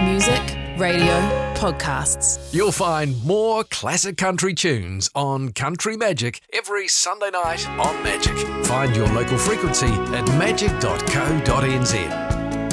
Music, radio, podcasts. You'll find more classic country tunes on Country Magic every Sunday night on Magic. Find your local frequency at magic.co.nz.